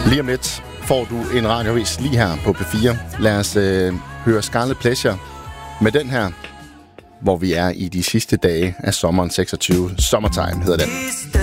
Lige om lidt får du en radiovis lige her på P4. Lad os høre Scarlet Pleasure med den her, hvor vi er i de sidste dage af sommeren 26. Summertime hedder den.